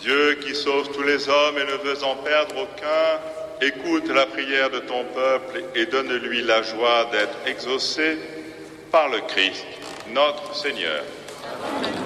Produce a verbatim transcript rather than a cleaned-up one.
Dieu qui sauve tous les hommes et ne veut en perdre aucun, écoute la prière de ton peuple et donne-lui la joie d'être exaucé par le Christ, notre Seigneur. Amen.